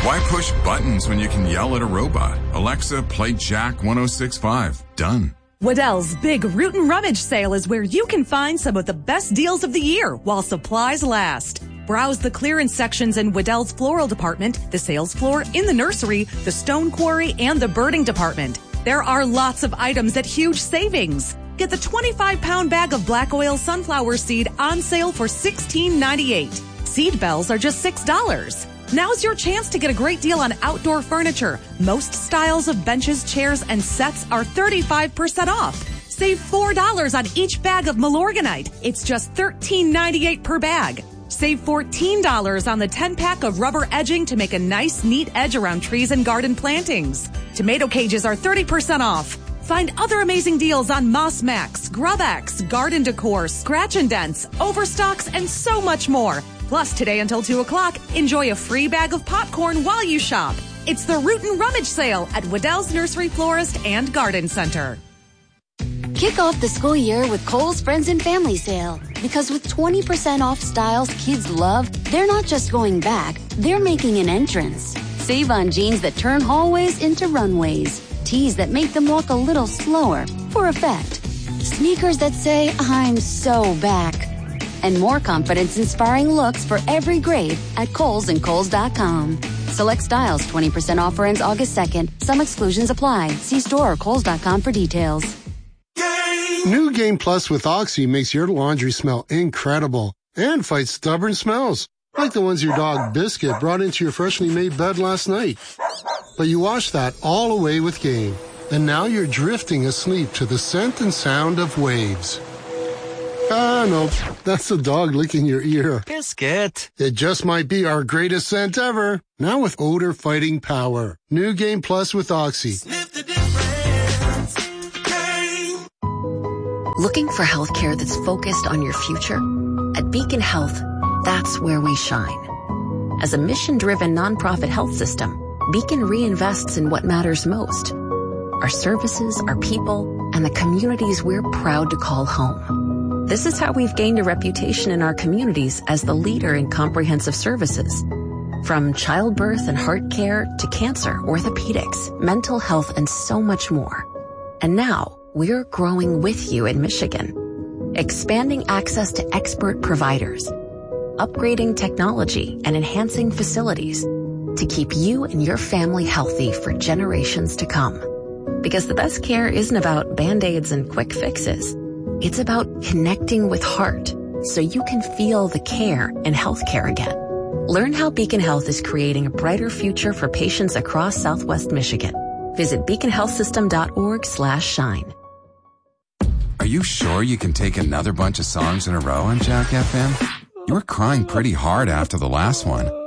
Why push buttons when you can yell at a robot? Alexa, play Jack 106.5. Done. Waddell's big Root and Rummage sale is where you can find some of the best deals of the year while supplies last. Browse the clearance sections in Waddell's floral department, the sales floor, in the nursery, the stone quarry, and the birding department. There are lots of items at huge savings. Get the 25-pound bag of black oil sunflower seed on sale for $16.98. Seed bells are just $6. Now's your chance to get a great deal on outdoor furniture. Most styles of benches, chairs, and sets are 35% off. Save $4 on each bag of Milorganite. It's just $13.98 per bag. Save $14 on the 10-pack of rubber edging to make a nice, neat edge around trees and garden plantings. Tomato cages are 30% off. Find other amazing deals on Moss Max, Grub-X, Garden Decor, Scratch and Dents, Overstocks, and so much more. Plus, today until 2 o'clock, enjoy a free bag of popcorn while you shop. It's the Root and Rummage sale at Waddell's Nursery Florist and Garden Center. Kick off the school year with Kohl's Friends and Family Sale. Because with 20% off styles kids love, they're not just going back, they're making an entrance. Save on jeans that turn hallways into runways. Tees that make them walk a little slower for effect. Sneakers that say, I'm so back. And more confidence-inspiring looks for every grade at Kohl's and Kohl's.com. Select styles 20% offer ends August 2nd. Some exclusions apply. See store or Kohl's.com for details. New Game Plus with Oxy makes your laundry smell incredible and fights stubborn smells, like the ones your dog Biscuit brought into your freshly made bed last night. But you wash that all away with Game, and now you're drifting asleep to the scent and sound of waves. Ah, no, that's the dog licking your ear. Biscuit. It just might be our greatest scent ever. Now with odor-fighting power. New Game Plus with Oxy. Sniff the difference. Game. Looking for healthcare that's focused on your future? At Beacon Health, that's where we shine. As a mission-driven nonprofit health system, Beacon reinvests in what matters most. Our services, our people, and the communities we're proud to call home. This is how we've gained a reputation in our communities as the leader in comprehensive services. From childbirth and heart care to cancer, orthopedics, mental health, and so much more. And now, we're growing with you in Michigan, expanding access to expert providers, upgrading technology, and enhancing facilities to keep you and your family healthy for generations to come. Because the best care isn't about Band-Aids and quick fixes. It's about connecting with heart so you can feel the care in healthcare again. Learn how Beacon Health is creating a brighter future for patients across Southwest Michigan. Visit beaconhealthsystem.org/shine. Are you sure you can take another bunch of songs in a row on Jack FM? You were crying pretty hard after the last one.